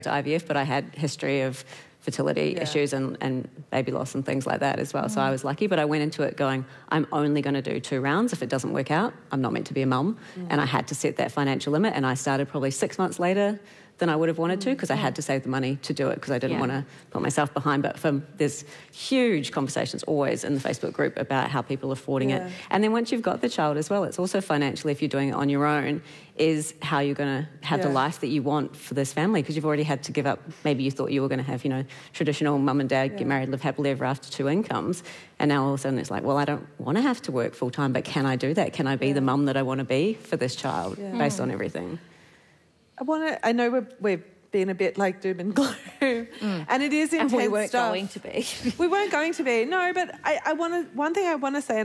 IVF, but I had history of fertility issues and baby loss and things like that as well. So I was lucky, but I went into it going, I'm only going to do 2 rounds. If it doesn't work out, I'm not meant to be a mum. And I had to set that financial limit, and I started probably 6 months later than I would have wanted to, because I had to save the money to do it, because I didn't want to put myself behind. But there's huge conversations always in the Facebook group about how people are affording it. And then once you've got the child as well, it's also financially, if you're doing it on your own, is how you're going to have the life that you want for this family, because you've already had to give up. Maybe you thought you were going to have, traditional mum and dad, get married, live happily ever after, 2 incomes. And now all of a sudden it's like, well, I don't want to have to work full time, but can I do that? Can I be the mum that I want to be for this child based on everything? I know we've been a bit like doom and gloom, and it is intense and we weren't stuff. going to be. We weren't going to be. No, but one thing I want to say.